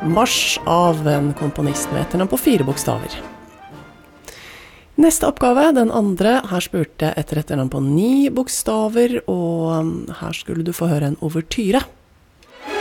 Mars av en komponist med etternavn på 4 bokstaver. Neste oppgave, den andre, her spurte jeg etter etternavn på 9 bokstaver, og her skulle du få høre en overtyre.